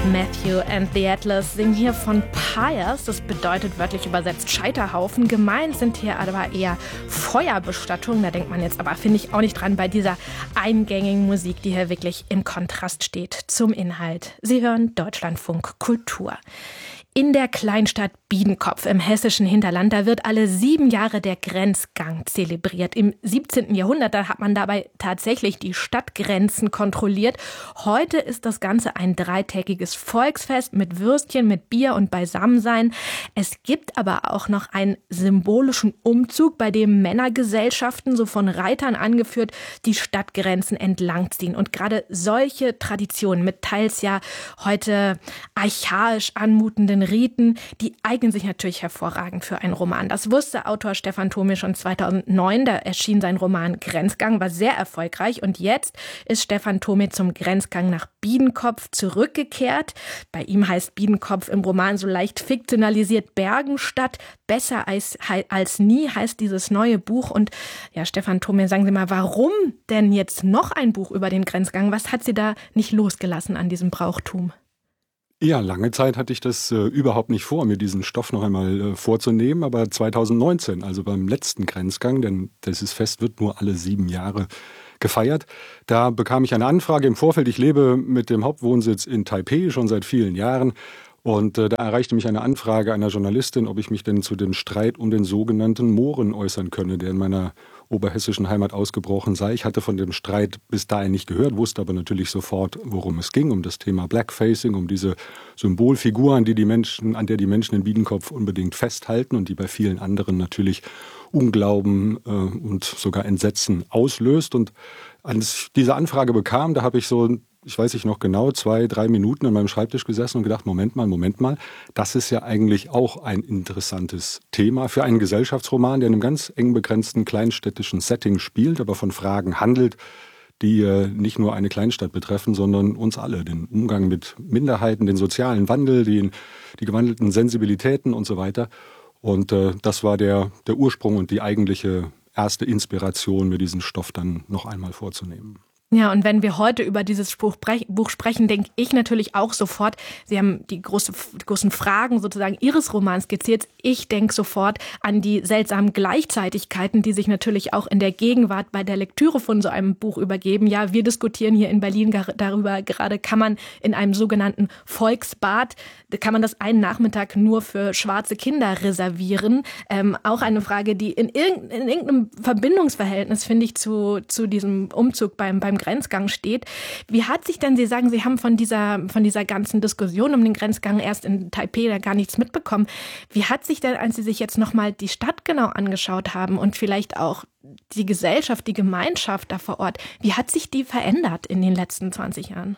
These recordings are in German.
Matthew and the Atlas singen hier von Pyres, das bedeutet wörtlich übersetzt Scheiterhaufen. Gemeint sind hier aber eher Feuerbestattungen, da denkt man jetzt aber, finde ich, auch nicht dran bei dieser eingängigen Musik, die hier wirklich im Kontrast steht zum Inhalt. Sie hören Deutschlandfunk Kultur. In der Kleinstadt Biedenkopf im hessischen Hinterland, da wird alle 7 Jahre der Grenzgang zelebriert. Im 17. Jahrhundert, da hat man dabei tatsächlich die Stadtgrenzen kontrolliert. Heute ist das Ganze ein 3-tägiges Volksfest mit Würstchen, mit Bier und Beisammensein. Es gibt aber auch noch einen symbolischen Umzug, bei dem Männergesellschaften, so von Reitern angeführt, die Stadtgrenzen entlangziehen. Und gerade solche Traditionen mit teils ja heute archaisch anmutenden Riten, die eignen sich natürlich hervorragend für einen Roman. Das wusste Autor Stephan Thome schon 2009. Da erschien sein Roman Grenzgang, war sehr erfolgreich. Und jetzt ist Stephan Thome zum Grenzgang nach Biedenkopf zurückgekehrt. Bei ihm heißt Biedenkopf im Roman so leicht fiktionalisiert Bergenstadt. Besser als nie heißt dieses neue Buch. Und ja, Stephan Thome, sagen Sie mal, warum denn jetzt noch ein Buch über den Grenzgang? Was hat Sie da nicht losgelassen an diesem Brauchtum? Ja, lange Zeit hatte ich das überhaupt nicht vor, mir diesen Stoff noch einmal vorzunehmen. Aber 2019, also beim letzten Grenzgang, denn dieses Fest wird nur alle 7 Jahre gefeiert, da bekam ich eine Anfrage im Vorfeld. Ich lebe mit dem Hauptwohnsitz in Taipeh schon seit vielen Jahren. Und da erreichte mich eine Anfrage einer Journalistin, ob ich mich denn zu dem Streit um den sogenannten Mohren äußern könne, der in meiner oberhessischen Heimat ausgebrochen sei. Ich hatte von dem Streit bis dahin nicht gehört, wusste aber natürlich sofort, worum es ging, um das Thema Blackfacing, um diese Symbolfigur, an der die Menschen in Biedenkopf unbedingt festhalten und die bei vielen anderen natürlich Unglauben und sogar Entsetzen auslöst. Und als ich diese Anfrage bekam, da habe ich so, ich weiß nicht noch genau, 2-3 Minuten an meinem Schreibtisch gesessen und gedacht, Moment mal, das ist ja eigentlich auch ein interessantes Thema für einen Gesellschaftsroman, der in einem ganz eng begrenzten kleinstädtischen Setting spielt, aber von Fragen handelt, die nicht nur eine Kleinstadt betreffen, sondern uns alle. Den Umgang mit Minderheiten, den sozialen Wandel, die gewandelten Sensibilitäten und so weiter. Und das war der Ursprung und die eigentliche erste Inspiration, mir diesen Stoff dann noch einmal vorzunehmen. Ja, und wenn wir heute über dieses Buch sprechen, denke ich natürlich auch sofort, Sie haben die großen Fragen sozusagen Ihres Romans skizziert. Ich denke sofort an die seltsamen Gleichzeitigkeiten, die sich natürlich auch in der Gegenwart bei der Lektüre von so einem Buch übergeben. Ja, wir diskutieren hier in Berlin darüber, gerade kann man in einem sogenannten Volksbad, kann man das einen Nachmittag nur für schwarze Kinder reservieren. Auch eine Frage, die in irgendeinem Verbindungsverhältnis, finde ich, zu diesem Umzug beim Grenzgang steht. Wie hat sich denn, Sie sagen, Sie haben von dieser ganzen Diskussion um den Grenzgang erst in Taipeh da gar nichts mitbekommen. Wie hat sich denn, als Sie sich jetzt nochmal die Stadt genau angeschaut haben und vielleicht auch die Gesellschaft, die Gemeinschaft da vor Ort, wie hat sich die verändert in den letzten 20 Jahren?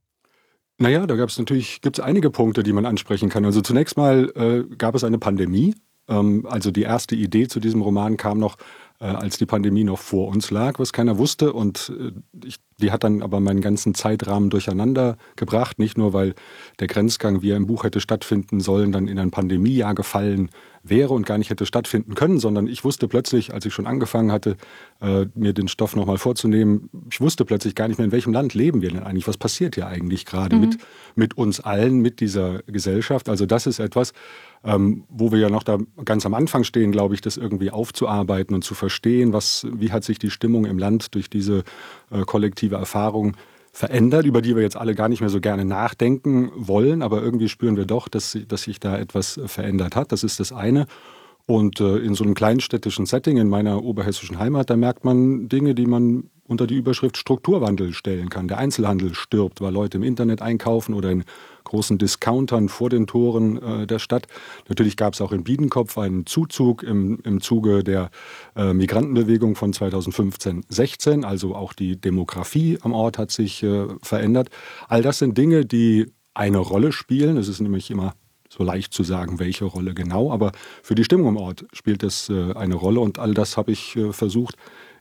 Naja, da gibt's einige Punkte, die man ansprechen kann. Also zunächst mal gab es eine Pandemie. Also die erste Idee zu diesem Roman kam noch, als die Pandemie noch vor uns lag, was keiner wusste. Und die hat dann aber meinen ganzen Zeitrahmen durcheinander gebracht. Nicht nur, weil der Grenzgang, wie er im Buch hätte stattfinden sollen, dann in ein Pandemiejahr gefallen wäre und gar nicht hätte stattfinden können, sondern ich wusste plötzlich, als ich schon angefangen hatte, mir den Stoff nochmal vorzunehmen, ich wusste plötzlich gar nicht mehr, in welchem Land leben wir denn eigentlich? Was passiert hier eigentlich gerade mit uns allen, mit dieser Gesellschaft? Also das ist etwas, wo wir ja noch da ganz am Anfang stehen, glaube ich, das irgendwie aufzuarbeiten und zu verstehen, wie hat sich die Stimmung im Land durch diese kollektive Erfahrung verändert, über die wir jetzt alle gar nicht mehr so gerne nachdenken wollen, aber irgendwie spüren wir doch, dass sich da etwas verändert hat. Das ist das eine. Und in so einem kleinstädtischen Setting in meiner oberhessischen Heimat, da merkt man Dinge, die man unter die Überschrift Strukturwandel stellen kann. Der Einzelhandel stirbt, weil Leute im Internet einkaufen oder in großen Discountern vor den Toren der Stadt. Natürlich gab es auch in Biedenkopf einen Zuzug im Zuge der Migrantenbewegung von 2015-16. Also auch die Demografie am Ort hat sich verändert. All das sind Dinge, die eine Rolle spielen. Es ist nämlich immer so leicht zu sagen, welche Rolle genau. Aber für die Stimmung am Ort spielt es eine Rolle. Und all das habe ich versucht,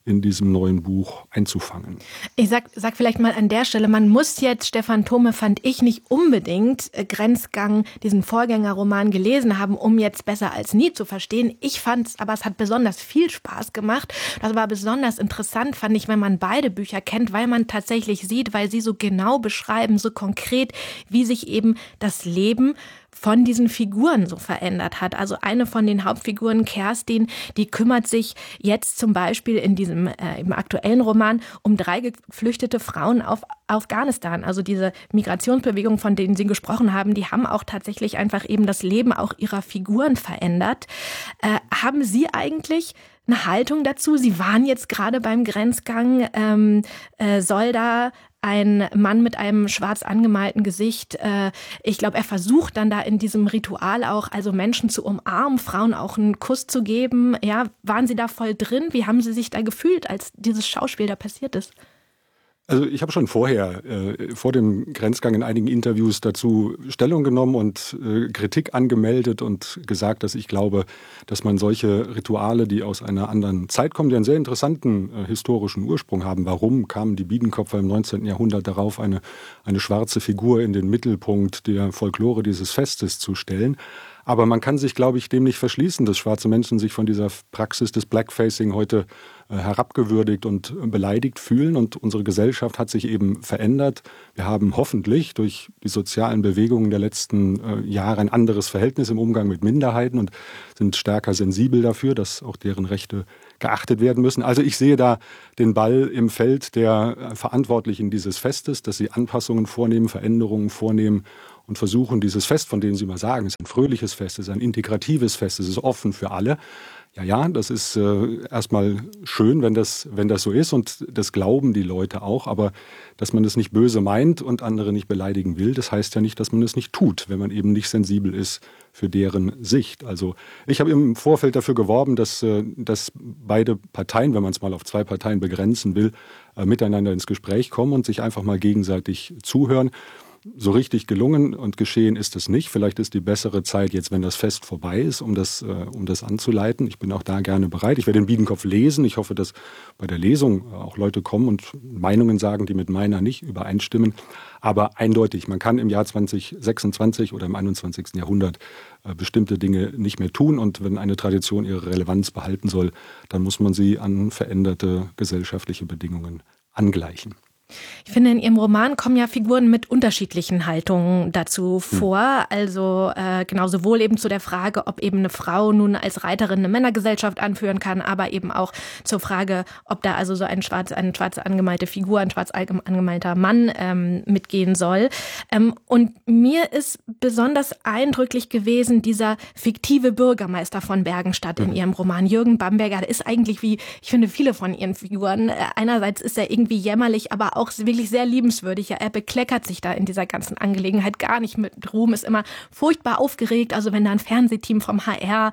in diesem neuen Buch einzufangen. Ich sag vielleicht mal an der Stelle, man muss jetzt Stephan Thome, fand ich, nicht unbedingt Grenzgang, diesen Vorgängerroman gelesen haben, um jetzt Besser als nie zu verstehen. Ich fand es, aber es hat besonders viel Spaß gemacht. Das war besonders interessant, fand ich, wenn man beide Bücher kennt, weil man tatsächlich sieht, weil sie so genau beschreiben, so konkret, wie sich eben das Leben von diesen Figuren so verändert hat. Also eine von den Hauptfiguren, Kerstin, die kümmert sich jetzt zum Beispiel in diesem im aktuellen Roman um 3 geflüchtete Frauen auf Afghanistan. Also diese Migrationsbewegung, von denen Sie gesprochen haben, die haben auch tatsächlich einfach eben das Leben auch ihrer Figuren verändert. Haben Sie eigentlich eine Haltung dazu? Sie waren jetzt gerade beim Grenzgang. Soll da ein Mann mit einem schwarz angemalten Gesicht, ich glaube, er versucht dann da in diesem Ritual auch, also Menschen zu umarmen, Frauen auch einen Kuss zu geben. Ja, waren Sie da voll drin? Wie haben Sie sich da gefühlt, als dieses Schauspiel da passiert ist? Also ich habe schon vorher, vor dem Grenzgang in einigen Interviews dazu Stellung genommen und Kritik angemeldet und gesagt, dass ich glaube, dass man solche Rituale, die aus einer anderen Zeit kommen, die einen sehr interessanten historischen Ursprung haben. Warum kamen die Biedenkopfer im 19. Jahrhundert darauf, eine schwarze Figur in den Mittelpunkt der Folklore dieses Festes zu stellen? Aber man kann sich, glaube ich, dem nicht verschließen, dass schwarze Menschen sich von dieser Praxis des Blackfacing heute herabgewürdigt und beleidigt fühlen. Und unsere Gesellschaft hat sich eben verändert. Wir haben hoffentlich durch die sozialen Bewegungen der letzten Jahre ein anderes Verhältnis im Umgang mit Minderheiten und sind stärker sensibel dafür, dass auch deren Rechte geachtet werden müssen. Also ich sehe da den Ball im Feld der Verantwortlichen dieses Festes, dass sie Anpassungen vornehmen, Veränderungen vornehmen und versuchen, dieses Fest, von dem Sie mal sagen, es ist ein fröhliches Fest, es ist ein integratives Fest, es ist offen für alle. Ja, das ist erstmal schön, wenn das so ist, und das glauben die Leute auch, aber dass man das nicht böse meint und andere nicht beleidigen will, das heißt ja nicht, dass man es nicht tut, wenn man eben nicht sensibel ist für deren Sicht. Also ich habe im Vorfeld dafür geworben, dass beide Parteien, wenn man es mal auf 2 Parteien begrenzen will, miteinander ins Gespräch kommen und sich einfach mal gegenseitig zuhören. So richtig gelungen und geschehen ist es nicht. Vielleicht ist die bessere Zeit jetzt, wenn das Fest vorbei ist, um das anzuleiten. Ich bin auch da gerne bereit. Ich werde den Biedenkopf lesen. Ich hoffe, dass bei der Lesung auch Leute kommen und Meinungen sagen, die mit meiner nicht übereinstimmen. Aber eindeutig, man kann im Jahr 2026 oder im 21. Jahrhundert bestimmte Dinge nicht mehr tun. Und wenn eine Tradition ihre Relevanz behalten soll, dann muss man sie an veränderte gesellschaftliche Bedingungen angleichen. Ich finde, in Ihrem Roman kommen ja Figuren mit unterschiedlichen Haltungen dazu vor. Also genau, sowohl eben zu der Frage, ob eben eine Frau nun als Reiterin eine Männergesellschaft anführen kann, aber eben auch zur Frage, ob da also so eine schwarz angemalte Figur, ein schwarz angemalter Mann mitgehen soll. Und mir ist besonders eindrücklich gewesen dieser fiktive Bürgermeister von Bergenstadt in Ihrem Roman, Jürgen Bamberger. Der ist eigentlich, wie ich finde, viele von Ihren Figuren. Einerseits ist er irgendwie jämmerlich, aber auch wirklich sehr liebenswürdig. Ja, er bekleckert sich da in dieser ganzen Angelegenheit gar nicht mit Ruhm, ist immer furchtbar aufgeregt. Also wenn da ein Fernsehteam vom HR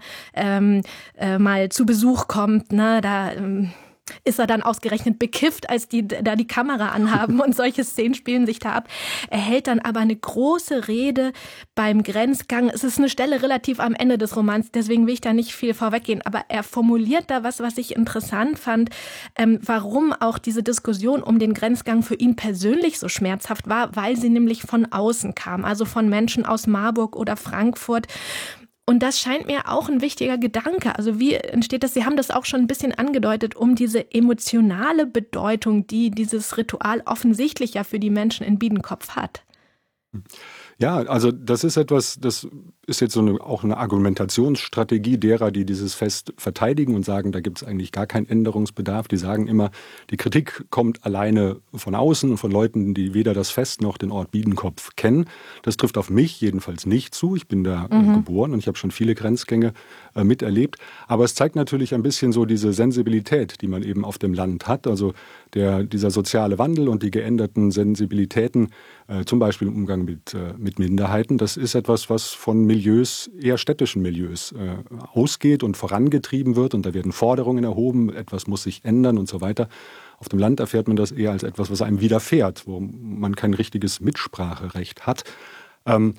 mal zu Besuch kommt, ne, da ist er dann ausgerechnet bekifft, als die da die Kamera anhaben, und solche Szenen spielen sich da ab. Er hält dann aber eine große Rede beim Grenzgang. Es ist eine Stelle relativ am Ende des Romans, deswegen will ich da nicht viel vorweggehen, aber er formuliert da was ich interessant fand, warum auch diese Diskussion um den Grenzgang für ihn persönlich so schmerzhaft war, weil sie nämlich von außen kam, also von Menschen aus Marburg oder Frankfurt. Und das scheint mir auch ein wichtiger Gedanke. Also wie entsteht das? Sie haben das auch schon ein bisschen angedeutet, um diese emotionale Bedeutung, die dieses Ritual offensichtlich ja für die Menschen in Biedenkopf hat. Ja, also das ist etwas, das ist jetzt auch eine Argumentationsstrategie derer, die dieses Fest verteidigen und sagen, da gibt es eigentlich gar keinen Änderungsbedarf. Die sagen immer, die Kritik kommt alleine von außen und von Leuten, die weder das Fest noch den Ort Biedenkopf kennen. Das trifft auf mich jedenfalls nicht zu. Ich bin da geboren und ich habe schon viele Grenzgänge miterlebt. Aber es zeigt natürlich ein bisschen so diese Sensibilität, die man eben auf dem Land hat. Also dieser soziale Wandel und die geänderten Sensibilitäten, zum Beispiel im Umgang mit Minderheiten, das ist etwas, was von Milieus, eher städtischen Milieus ausgeht und vorangetrieben wird. Und da werden Forderungen erhoben, etwas muss sich ändern und so weiter. Auf dem Land erfährt man das eher als etwas, was einem widerfährt, wo man kein richtiges Mitspracherecht hat.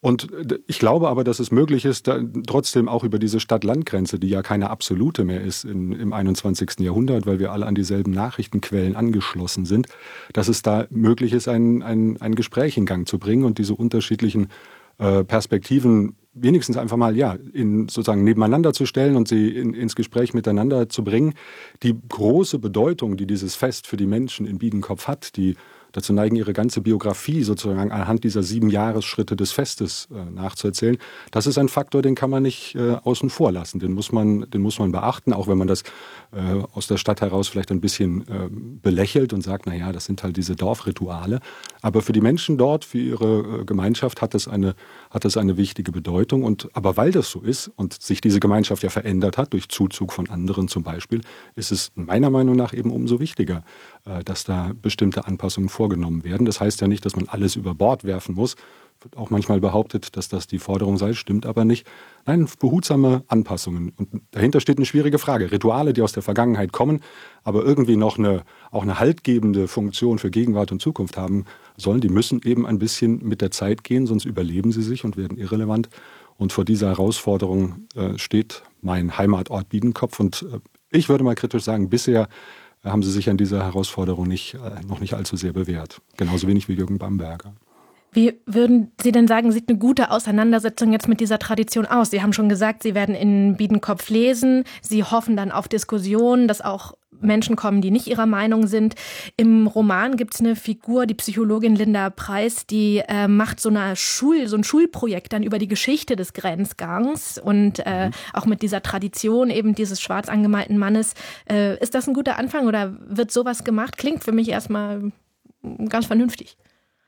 Und ich glaube aber, dass es möglich ist, trotzdem auch über diese Stadt-Land-Grenze, die ja keine absolute mehr ist im 21. Jahrhundert, weil wir alle an dieselben Nachrichtenquellen angeschlossen sind, dass es da möglich ist, ein Gespräch in Gang zu bringen und diese unterschiedlichen Perspektiven wenigstens einfach mal sozusagen nebeneinander zu stellen und sie ins Gespräch miteinander zu bringen. Die große Bedeutung, die dieses Fest für die Menschen in Biedenkopf hat, die dazu neigen, ihre ganze Biografie sozusagen anhand dieser 7 Jahresschritte des Festes nachzuerzählen. Das ist ein Faktor, den kann man nicht außen vor lassen. Den muss man beachten, auch wenn man das aus der Stadt heraus vielleicht ein bisschen belächelt und sagt, naja, das sind halt diese Dorfrituale. Aber für die Menschen dort, für ihre Gemeinschaft hat das eine wichtige Bedeutung. Aber weil das so ist und sich diese Gemeinschaft ja verändert hat, durch Zuzug von anderen zum Beispiel, ist es meiner Meinung nach eben umso wichtiger, dass da bestimmte Anpassungen vorgenommen werden. Das heißt ja nicht, dass man alles über Bord werfen muss. Wird auch manchmal behauptet, dass das die Forderung sei, stimmt aber nicht. Nein, behutsame Anpassungen. Und dahinter steht eine schwierige Frage. Rituale, die aus der Vergangenheit kommen, aber irgendwie noch auch eine haltgebende Funktion für Gegenwart und Zukunft haben sollen, die müssen eben ein bisschen mit der Zeit gehen, sonst überleben sie sich und werden irrelevant. Und vor dieser Herausforderung steht mein Heimatort Biedenkopf. Und ich würde mal kritisch sagen, bisher haben sie sich an dieser Herausforderung noch nicht allzu sehr bewährt. Genauso wenig wie Jürgen Bamberger. Wie würden Sie denn sagen, sieht eine gute Auseinandersetzung jetzt mit dieser Tradition aus? Sie haben schon gesagt, Sie werden in Biedenkopf lesen. Sie hoffen dann auf Diskussionen, dass auch Menschen kommen, die nicht ihrer Meinung sind. Im Roman gibt es eine Figur, die Psychologin Linda Preis, die macht so ein Schulprojekt dann über die Geschichte des Grenzgangs und auch mit dieser Tradition eben dieses schwarz angemalten Mannes. Ist das ein guter Anfang oder wird sowas gemacht? Klingt für mich erstmal ganz vernünftig.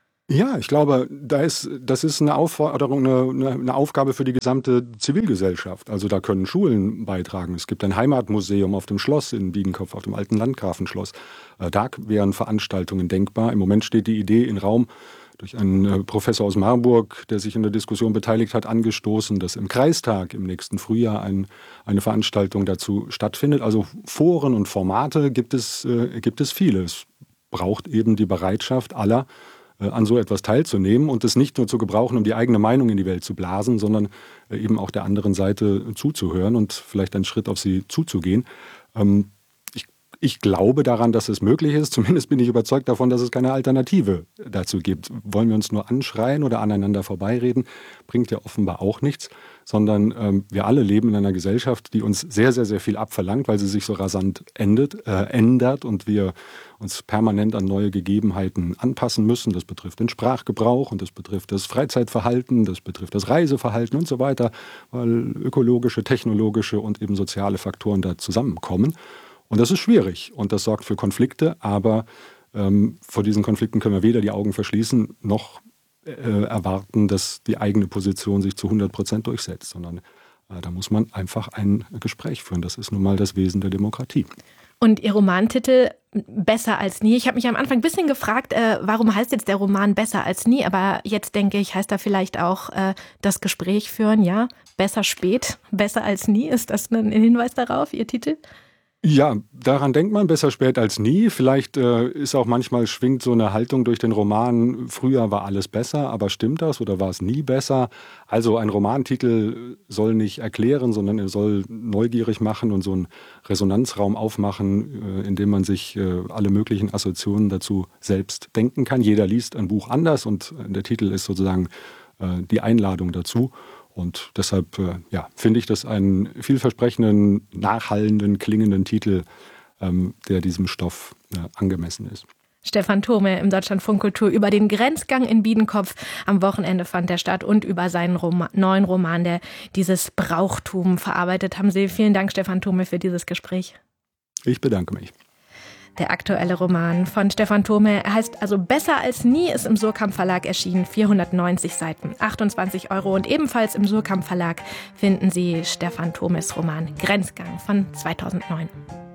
Ja, ich glaube, das ist eine Aufforderung, eine Aufgabe für die gesamte Zivilgesellschaft. Also da können Schulen beitragen. Es gibt ein Heimatmuseum auf dem Schloss in Biedenkopf, auf dem alten Landgrafenschloss. Da wären Veranstaltungen denkbar. Im Moment steht die Idee im Raum, durch einen Professor aus Marburg, der sich in der Diskussion beteiligt hat, angestoßen, dass im Kreistag im nächsten Frühjahr eine Veranstaltung dazu stattfindet. Also Foren und Formate gibt es viele. Es braucht eben die Bereitschaft aller, an so etwas teilzunehmen und es nicht nur zu gebrauchen, um die eigene Meinung in die Welt zu blasen, sondern eben auch der anderen Seite zuzuhören und vielleicht einen Schritt auf sie zuzugehen. Ich glaube daran, dass es möglich ist. Zumindest bin ich überzeugt davon, dass es keine Alternative dazu gibt. Wollen wir uns nur anschreien oder aneinander vorbeireden, bringt ja offenbar auch nichts, sondern wir alle leben in einer Gesellschaft, die uns sehr, sehr, sehr viel abverlangt, weil sie sich so rasant ändert und wir uns permanent an neue Gegebenheiten anpassen müssen. Das betrifft den Sprachgebrauch und das betrifft das Freizeitverhalten, das betrifft das Reiseverhalten und so weiter, weil ökologische, technologische und eben soziale Faktoren da zusammenkommen. Und das ist schwierig und das sorgt für Konflikte, aber vor diesen Konflikten können wir weder die Augen verschließen, noch erwarten, dass die eigene Position sich zu 100% durchsetzt, sondern da muss man einfach ein Gespräch führen. Das ist nun mal das Wesen der Demokratie. Und Ihr Romantitel Besser als nie. Ich habe mich am Anfang ein bisschen gefragt, warum heißt jetzt der Roman Besser als nie? Aber jetzt denke ich, heißt da vielleicht auch das Gespräch führen, ja? Besser spät, besser als nie. Ist das ein Hinweis darauf, Ihr Titel? Ja, daran denkt man, besser spät als nie. Vielleicht ist auch manchmal schwingt so eine Haltung durch den Roman, früher war alles besser, aber stimmt das oder war es nie besser? Also ein Romantitel soll nicht erklären, sondern er soll neugierig machen und so einen Resonanzraum aufmachen, in dem man sich alle möglichen Assoziationen dazu selbst denken kann. Jeder liest ein Buch anders und der Titel ist sozusagen die Einladung dazu. Und deshalb finde ich das einen vielversprechenden, nachhallenden, klingenden Titel, der diesem Stoff angemessen ist. Stefan Thome im Deutschlandfunk Kultur über den Grenzgang in Biedenkopf. Am Wochenende fand der statt und über seinen neuen Roman, der dieses Brauchtum verarbeitet. Haben Sie. Vielen Dank, Stefan Thome, für dieses Gespräch. Ich bedanke mich. Der aktuelle Roman von Stefan Thome heißt also Besser als nie, ist im Surkamp Verlag erschienen, 490 Seiten, 28 €. Und ebenfalls im Surkamp Verlag finden Sie Stefan Thomes Roman Grenzgang von 2009.